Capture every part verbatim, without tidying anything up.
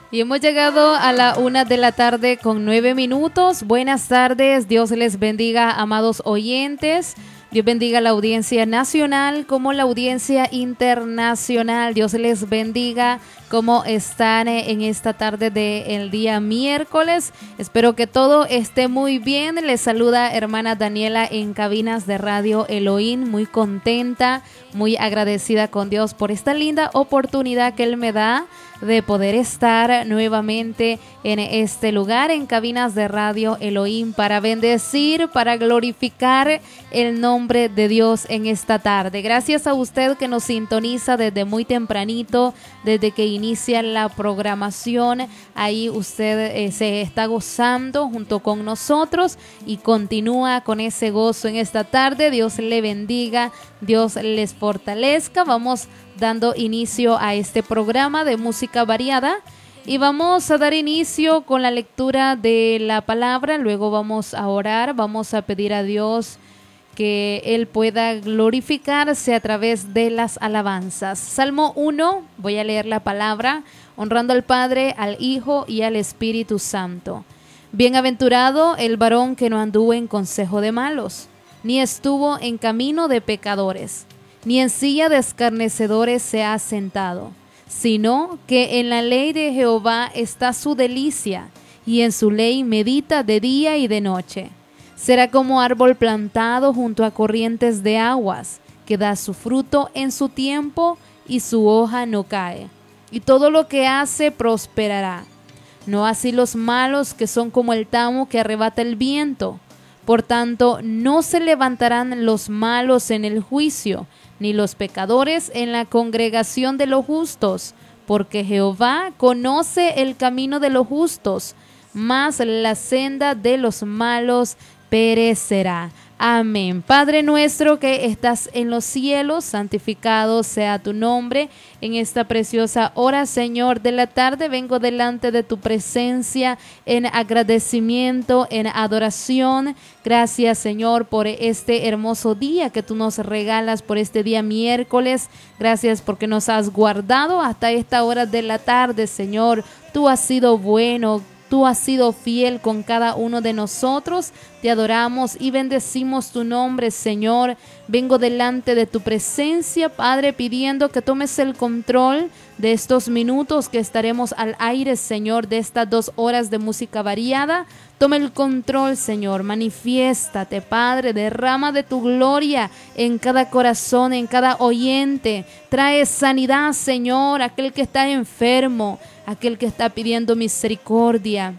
Y hemos llegado a la una de la tarde con nueve minutos. Buenas tardes, Dios les bendiga, amados oyentes. Dios bendiga la audiencia nacional como la audiencia internacional. Dios les bendiga. ¿Cómo están en esta tarde del día miércoles? Espero que todo esté muy bien. Les saluda hermana Daniela en cabinas de Radio Elohim. Muy contenta, muy agradecida con Dios por esta linda oportunidad que Él me da de poder estar nuevamente en este lugar, en cabinas de Radio Elohim, para bendecir, para glorificar el nombre de Dios en esta tarde. Gracias a usted que nos sintoniza desde muy tempranito, desde que inicia la programación. Ahí usted eh, se está gozando junto con nosotros y continúa con ese gozo en esta tarde. Dios le bendiga, Dios les fortalezca. Vamos dando inicio a este programa de música variada y vamos a dar inicio con la lectura de la palabra. Luego vamos a orar, vamos a pedir a Dios que Él pueda glorificarse a través de las alabanzas. Salmo uno, voy a leer la palabra, honrando al Padre, al Hijo y al Espíritu Santo. Bienaventurado el varón que no anduvo en consejo de malos, ni estuvo en camino de pecadores, ni en silla de escarnecedores se ha sentado, sino que en la ley de Jehová está su delicia, y en su ley medita de día y de noche. Será como árbol plantado junto a corrientes de aguas, que da su fruto en su tiempo y su hoja no cae, y todo lo que hace prosperará. No así los malos, que son como el tamo que arrebata el viento. Por tanto, no se levantarán los malos en el juicio, ni los pecadores en la congregación de los justos, porque Jehová conoce el camino de los justos, mas la senda de los malos perecerá. Amén. Padre nuestro que estás en los cielos, santificado sea tu nombre. En esta preciosa hora, Señor, de la tarde, vengo delante de tu presencia en agradecimiento, en adoración. Gracias, Señor, por este hermoso día que tú nos regalas, por este día miércoles. Gracias porque nos has guardado hasta esta hora de la tarde, Señor. Tú has sido bueno. Tú has sido fiel con cada uno de nosotros. Te adoramos y bendecimos tu nombre, Señor. Vengo delante de tu presencia, Padre, pidiendo que tomes el control de estos minutos que estaremos al aire, Señor, de estas dos horas de música variada. Toma el control, Señor. Manifiéstate, Padre. Derrama de tu gloria en cada corazón, en cada oyente. Trae sanidad, Señor, aquel que está enfermo, aquel que está pidiendo misericordia,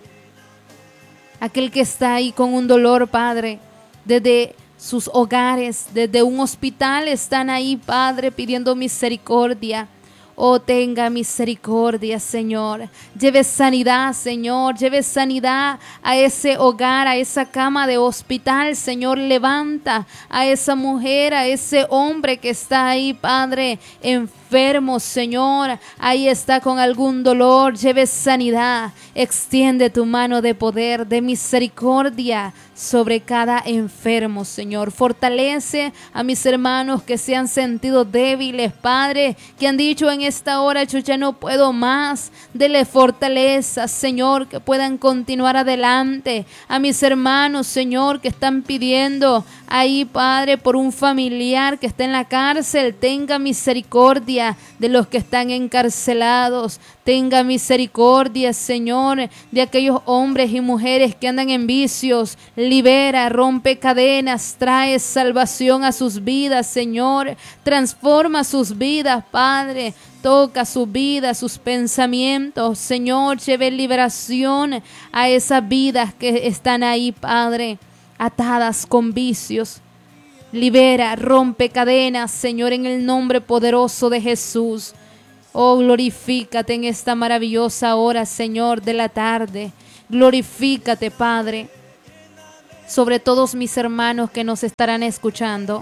aquel que está ahí con un dolor, Padre, desde sus hogares, desde un hospital están ahí, Padre, pidiendo misericordia. Oh, tenga misericordia, Señor. Lleve sanidad, Señor. Lleve sanidad a ese hogar, a esa cama de hospital, Señor. Levanta a esa mujer, a ese hombre que está ahí, Padre, enfermo, Señor. Ahí está con algún dolor. Lleve sanidad. Extiende tu mano de poder, de misericordia sobre cada enfermo, Señor. Fortalece a mis hermanos que se han sentido débiles, Padre, que han dicho en esta hora: yo ya no puedo más. Dele fortaleza, Señor, que puedan continuar adelante. A mis hermanos, Señor, que están pidiendo ahí, Padre, por un familiar que está en la cárcel, tenga misericordia de los que están encarcelados. Tenga misericordia, Señor, de aquellos hombres y mujeres que andan en vicios. Libera, rompe cadenas, trae salvación a sus vidas, Señor. Transforma sus vidas, Padre. Toca su vida, sus pensamientos, Señor. Lleve liberación a esas vidas que están ahí, Padre, atadas con vicios. Libera, rompe cadenas, Señor, en el nombre poderoso de Jesús. Oh, glorifícate en esta maravillosa hora, Señor, de la tarde. Glorifícate, Padre, sobre todos mis hermanos que nos estarán escuchando.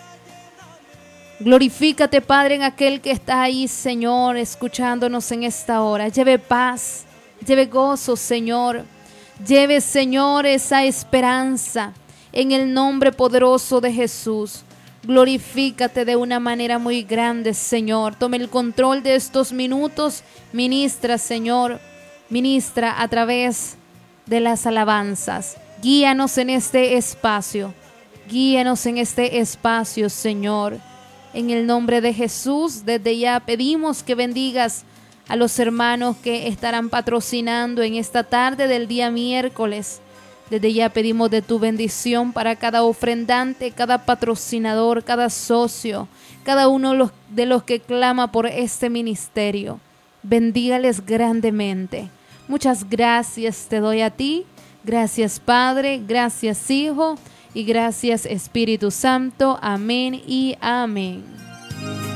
Glorifícate, Padre, en aquel que está ahí, Señor, escuchándonos en esta hora. Lleve paz, lleve gozo, Señor. Lleve, Señor, esa esperanza en el nombre poderoso de Jesús. Glorifícate de una manera muy grande, Señor. Tome el control de estos minutos. Ministra, Señor. Ministra a través de las alabanzas. Guíanos en este espacio. Guíanos en este espacio, Señor. En el nombre de Jesús, desde ya pedimos que bendigas a los hermanos que estarán patrocinando en esta tarde del día miércoles. Desde ya pedimos de tu bendición para cada ofrendante, cada patrocinador, cada socio, cada uno de los, de los que clama por este ministerio. Bendígales grandemente. Muchas gracias te doy a ti. Gracias, Padre. Gracias, Hijo. Y gracias, Espíritu Santo. Amén y amén.